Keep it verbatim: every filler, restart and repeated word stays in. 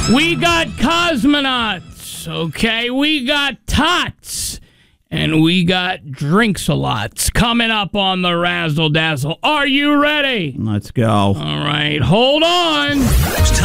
We got cosmonauts, okay? We got tots. And we got drinks-a-lots coming up on the Razzle Dazzle. Are you ready? Let's go. All right, hold on. It's time